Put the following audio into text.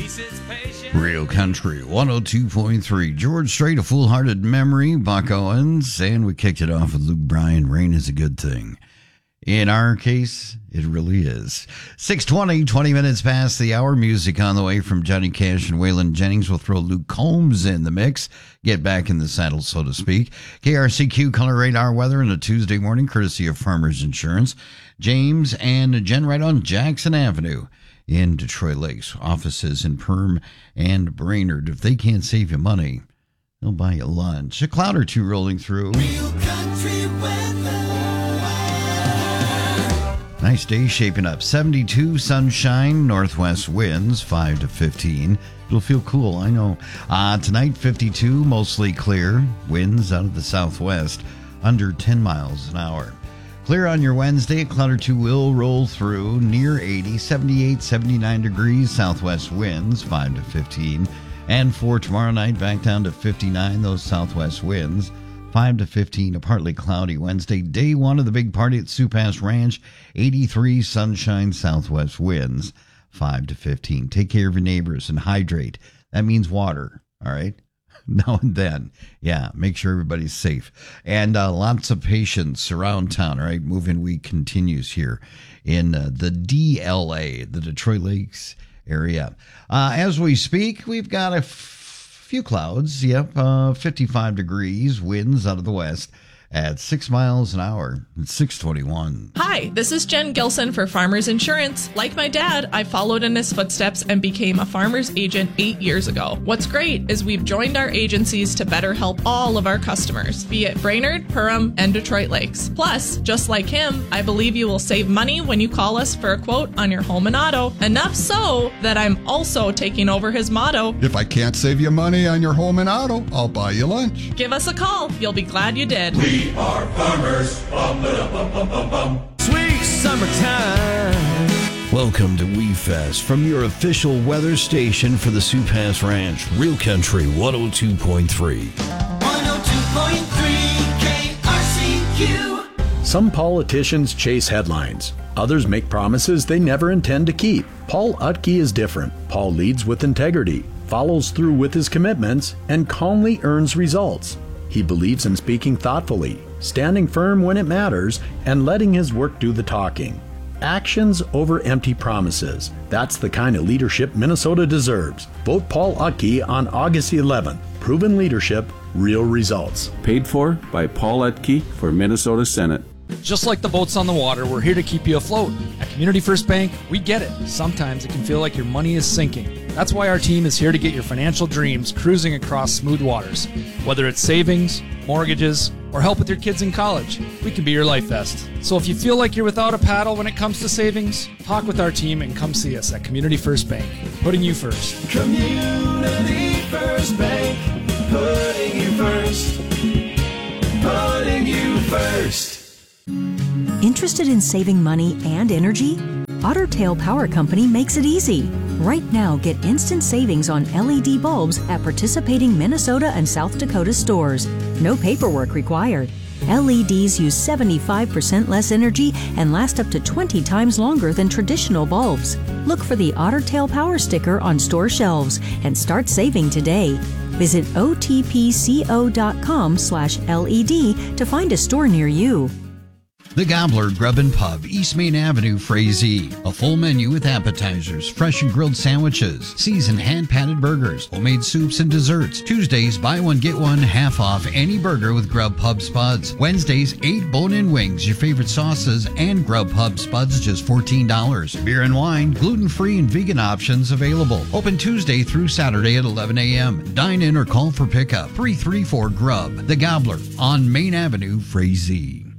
Real Country 102.3. George Strait, A Foolhardy Memory, Buck Owens, and we kicked it off with Luke Bryan. Rain is a good thing. In our case, it really is. 6:20, 20 minutes past the hour. Music on the way from Johnny Cash and Waylon Jennings. We'll throw Luke Combs in the mix. Get back in the saddle, so to speak. KRCQ Color Radar weather on a Tuesday morning, courtesy of Farmers Insurance. James and Jen right on Jackson Avenue in Detroit Lakes. Offices in Perm and Brainerd. If they can't save you money, they'll buy you lunch. A cloud or two rolling through. Real country weather. Nice day shaping up. 72, sunshine, northwest winds, 5 to 15. It'll feel cool, I know. Tonight, 52, mostly clear. Winds out of the southwest, under 10 miles an hour. Clear on your Wednesday. A cloud or two will roll through. Near 80, 78, 79 degrees. Southwest winds, 5 to 15. And for tomorrow night, back down to 59, those southwest winds. 5 to 15, a partly cloudy Wednesday. Day one of the big party at Sioux Pass Ranch. 83, sunshine, southwest winds. 5 to 15. Take care of your neighbors and hydrate. That means water, all right? Now and then. Yeah, make sure everybody's safe. And lots of patience around town, all right? Move-in week continues here in the DLA, the Detroit Lakes area. As we speak, we've got a few clouds. Yep, 55 degrees, winds out of the west at 6 miles an hour. It's 6:21. Hi, this is Jen Gilson for Farmers Insurance. Like my dad, I followed in his footsteps and became a farmer's agent 8 years ago. What's great is we've joined our agencies to better help all of our customers, be it Brainerd, Perham, and Detroit Lakes. Plus, just like him, I believe you will save money when you call us for a quote on your home and auto. Enough so that I'm also taking over his motto. If I can't save you money on your home and auto, I'll buy you lunch. Give us a call. You'll be glad you did. We are farmers. Bum, ba-dum, bum, bum, bum. Sweet summertime. Welcome to WeFest from your official weather station for the Sioux Pass Ranch. Real Country 102.3. 102.3 KRCQ. Some politicians chase headlines. Others make promises they never intend to keep. Paul Utke is different. Paul leads with integrity, follows through with his commitments, and calmly earns results. He believes in speaking thoughtfully, standing firm when it matters, and letting his work do the talking. Actions over empty promises. That's the kind of leadership Minnesota deserves. Vote Paul Utke on August 11th. Proven leadership, real results. Paid for by Paul Utke for Minnesota Senate. Just like the boats on the water, we're here to keep you afloat. At Community First Bank, we get it. Sometimes it can feel like your money is sinking. That's why our team is here to get your financial dreams cruising across smooth waters. Whether it's savings, mortgages, or help with your kids in college, we can be your life vest. So if you feel like you're without a paddle when it comes to savings, talk with our team and come see us at Community First Bank, putting you first. Community First Bank, putting you first. Putting you first. Interested in saving money and energy? Otter Tail Power Company makes it easy. Right now, get instant savings on LED bulbs at participating Minnesota and South Dakota stores. No paperwork required. LEDs use 75% less energy and last up to 20 times longer than traditional bulbs. Look for the Otter Tail Power sticker on store shelves and start saving today. Visit otpco.com/LED to find a store near you. The Gobbler Grub and Pub, East Main Avenue, Frazee. A full menu with appetizers, fresh and grilled sandwiches, seasoned hand-patted burgers, homemade soups and desserts. Tuesdays, buy one, get one, half off any burger with Grub Pub Spuds. Wednesdays, 8 bone-in wings, your favorite sauces, and Grub Pub Spuds, just $14. Beer and wine, gluten-free and vegan options available. Open Tuesday through Saturday at 11 a.m. Dine in or call for pickup. 334-GRUB. The Gobbler on Main Avenue, Frazee.